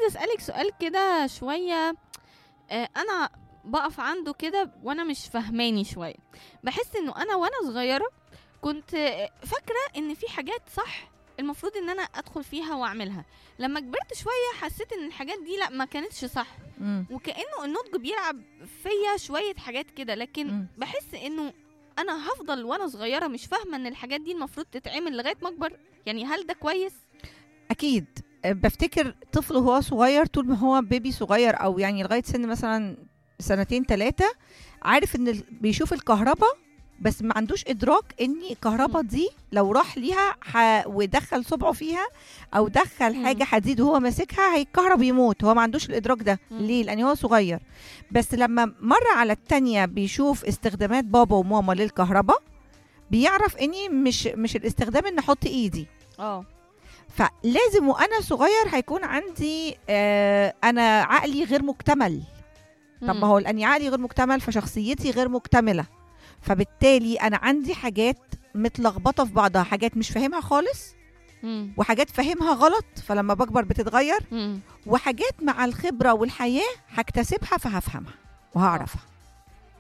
عايزه اسالك سؤال كده شويه. انا بقف عنده كده وانا مش فهماني شويه. بحس انه انا وانا صغيره كنت فاكره ان في حاجات صح المفروض ان انا ادخل فيها واعملها. لما كبرت شويه حسيت ان الحاجات دي لا ما كانتش صح، وكانه النضج بيلعب فيا شويه حاجات كده. لكن بحس انه انا هفضل وانا صغيره مش فاهمه ان الحاجات دي المفروض تتعمل لغايه ما اكبر. يعني هل ده كويس؟ اكيد. بفتكر طفل وهو صغير، طول ما هو بيبي صغير او يعني لغايه سن مثلا 2-3، عارف ان بيشوف الكهرباء بس ما عندوش ادراك ان الكهرباء دي لو راح ليها ودخل صبعه فيها او دخل حاجه حديد وهو ماسكها هيتكهرب يموت. هو ما عندوش الادراك ده. ليه؟ لان هو صغير. بس لما مره على التانية بيشوف استخدامات بابا وماما للكهرباء بيعرف اني مش الاستخدام ان احط ايدي. فلازم وانا صغير هيكون عندي انا عقلي غير مكتمل. طب ما هو لاني عقلي غير مكتمل فشخصيتي غير مكتمله، فبالتالي انا عندي حاجات متلخبطه في بعضها، حاجات مش فاهمها خالص وحاجات فاهمها غلط فلما بكبر بتتغير، وحاجات مع الخبره والحياه هكتسبها فهفهمها وهعرفها.